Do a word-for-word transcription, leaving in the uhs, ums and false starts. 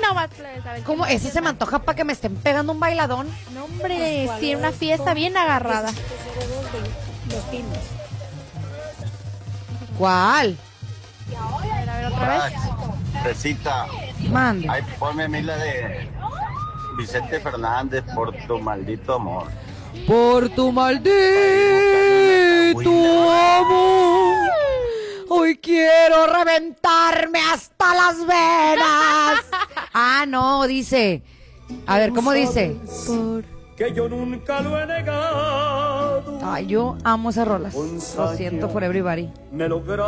nomás, plebes, a ver ¿Cómo? quién Ese empieza. se me antoja para que me estén pegando un bailadón. No, hombre, sí, una fiesta bien agarrada. Los Pinos. ¿Cuál? A ver, a ver, otra vez. Recita, Mande. ahí ponme a mí la de Vicente Fernández, por tu maldito amor. Por tu maldito amor, hoy quiero reventarme hasta las venas. Ah, no, dice. A ver, ¿cómo dice? Por... Que yo nunca lo he negado. Ay, yo amo esas rolas. Lo siento for everybody. Me logra